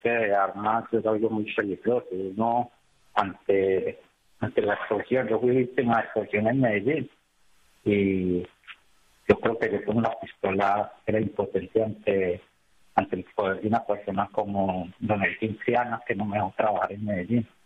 que de armas es algo muy peligroso. Uno, ante la extorsión, yo fui víctima de extorsión en Medellín y yo creo que yo con una pistola era impotente ante el poder de una persona como don Elkin Triana, que no me dejó trabajar en Medellín.